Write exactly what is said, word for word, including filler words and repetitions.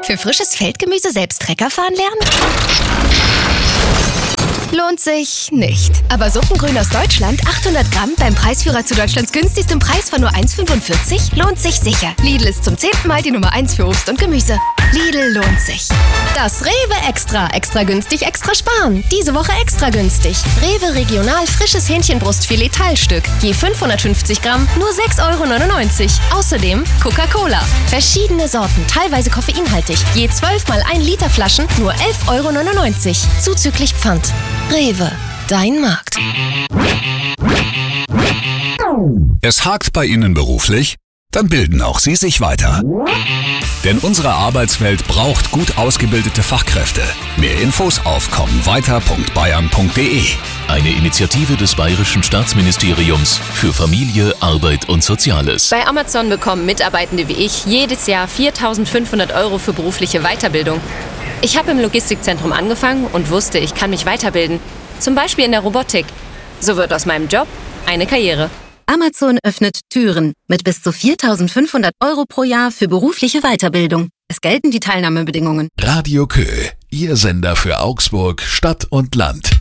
Für frisches Feldgemüse selbst Trecker fahren lernen? Lohnt sich nicht. Aber Suppengrün aus Deutschland, achthundert Gramm, beim Preisführer zu Deutschlands günstigstem Preis von nur eins Komma fünfundvierzig, lohnt sich sicher. Lidl ist zum zehnten Mal die Nummer eins für Obst und Gemüse. Lidl lohnt sich. Das Rewe Extra. Extra günstig, extra sparen. Diese Woche extra günstig. Rewe Regional frisches Hähnchenbrustfilet Teilstück. Je fünfhundertfünfzig Gramm, nur sechs Euro neunundneunzig. Außerdem Coca-Cola. Verschiedene Sorten, teilweise koffeinhaltig. Je zwölf mal ein Liter Flaschen, nur elf Euro neunundneunzig. Zuzüglich Pfand. Rewe, dein Markt. Es hakt bei Ihnen beruflich? Dann bilden auch Sie sich weiter. Denn unsere Arbeitswelt braucht gut ausgebildete Fachkräfte. Mehr Infos auf kommenweiter punkt bayern punkt de. Eine Initiative des Bayerischen Staatsministeriums für Familie, Arbeit und Soziales. Bei Amazon bekommen Mitarbeitende wie ich jedes Jahr viertausendfünfhundert Euro für berufliche Weiterbildung. Ich habe im Logistikzentrum angefangen und wusste, ich kann mich weiterbilden. Zum Beispiel in der Robotik. So wird aus meinem Job eine Karriere. Amazon öffnet Türen mit bis zu viertausendfünfhundert Euro pro Jahr für berufliche Weiterbildung. Es gelten die Teilnahmebedingungen. Radio Kö, Ihr Sender für Augsburg, Stadt und Land.